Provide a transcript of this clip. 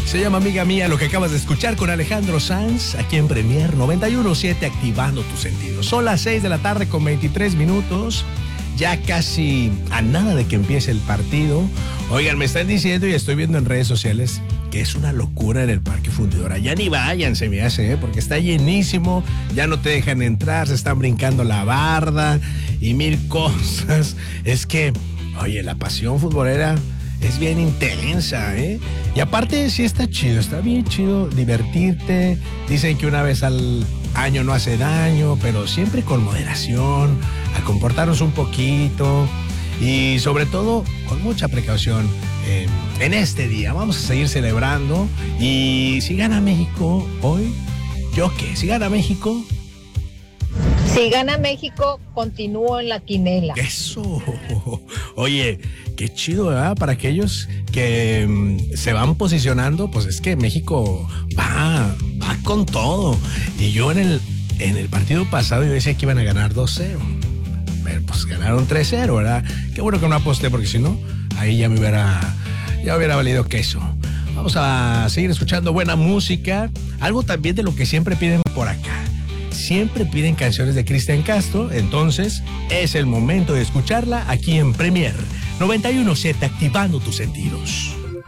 Se llama Amiga Mía, lo que acabas de escuchar con Alejandro Sanz, aquí en Premier 91.7, activando tus sentidos. Son las 6 de la tarde con 23 minutos, ya casi a nada de que empiece el partido. Oigan, me están diciendo y estoy viendo en redes sociales que es una locura en el Parque Fundidora. Ya ni vayan, se me hace, porque está llenísimo, ya no te dejan entrar, se están brincando la barda y mil cosas. Es que, oye, la pasión futbolera es bien intensa, ¿eh? Y aparte sí está chido, está bien chido divertirte. Dicen que una vez al año no hace daño, pero siempre con moderación, a comportarnos un poquito y sobre todo con mucha precaución. En este día vamos a seguir celebrando y si gana México hoy, ¿yo qué? Si gana México... Si gana México, continúo en la quinela. Eso. Oye, qué chido, ¿verdad? Para aquellos que se van posicionando, pues es que México va con todo. Y yo en el partido pasado yo decía que iban a ganar 2-0. Pero pues ganaron 3-0, ¿verdad? Qué bueno que no aposté, porque si no, ahí ya me hubiera valido queso. Vamos a seguir escuchando buena música. Algo también de lo que siempre piden por acá. Siempre piden canciones de Cristian Castro, entonces es el momento de escucharla aquí en Premier 91.7, activando tus sentidos.